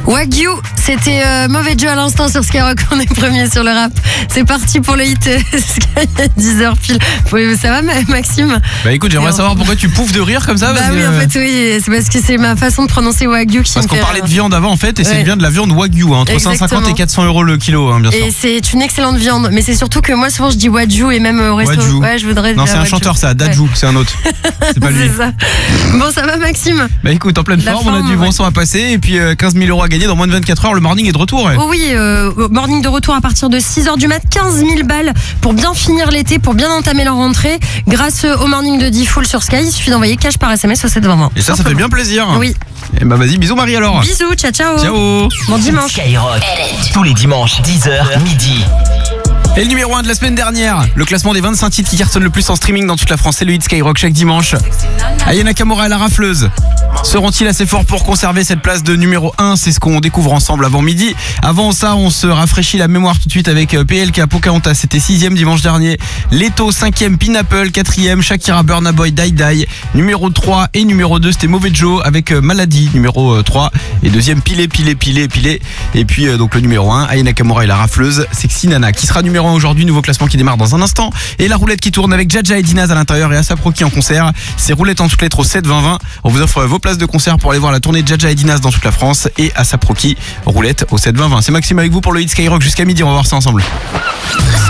Wagyu, c'était mauvais jeu à l'instant sur Skyrock, on est premier sur le rap. C'est parti pour le hit Sky à 10h pile. Ça va Maxime? Bah écoute, j'aimerais savoir pourquoi tu pouffes de rire comme ça. Bah oui, en fait oui, c'est parce que c'est ma façon de prononcer Wagyu qui parce me qu'on fait parlait rire. de viande avant en fait, et c'est bien de la viande Wagyu, entre Exactement. 150 et 400 euros le kilo, bien sûr. Et c'est une excellente viande, mais c'est surtout que moi souvent je dis Wagyu et même au resto. Wagyu. Ouais, je voudrais Non, dire c'est un Wagyu. chanteur ça, Dadju, c'est un autre. C'est pas lui. C'est ça. Bon, ça va Maxime? Bah écoute, en pleine La forme, on a forme, du bon ouais. son à passer et puis 15 000 euros à gagner dans moins de 24 heures. Le morning est de retour. Ouais. Oh oui, morning de retour à partir de 6h du mat, 15 000 balles pour bien finir l'été, pour bien entamer leur rentrée. Grâce au morning de D-Full sur Sky, il suffit d'envoyer cash par SMS au 720. Et ça fait bien plaisir. Oui. Et bah vas-y, bisous Marie alors. Bisous, ciao ciao. Ciao. Bon dimanche. Skyrock, tous les dimanches, 10h midi. Et le numéro 1 de la semaine dernière, le classement des 25 titres qui cartonnent le plus en streaming dans toute la France, c'est le hit Skyrock chaque dimanche. Aya Nakamura et la rafleuse seront-ils assez forts pour conserver cette place de numéro 1? C'est ce qu'on découvre ensemble avant midi. Avant ça, on se rafraîchit la mémoire tout de suite avec PLK Pocahontas, c'était 6e dimanche dernier. Leto 5e, Pineapple 4e, Shakira, Burna Boy, Die Die. Numéro 3 et numéro 2, c'était Mauvais Joe avec Maladie, numéro 3. Et deuxième, Pilé. Et puis donc le numéro 1, Aya Nakamura et la rafleuse, Sexy Nana, qui sera numéro 1 aujourd'hui. Nouveau classement qui démarre dans un instant. Et la roulette qui tourne avec Jaja et Dinaz à l'intérieur et Asap Rocky en concert. C'est roulette en toutes lettres au 7-20-20. On vous offre vos places de concert pour aller voir la tournée de Jaja et Dinaz dans toute la France. Et Asap Rocky, roulette au 7-20-20. C'est Maxime avec vous pour le hit Skyrock jusqu'à midi. On va voir ça ensemble.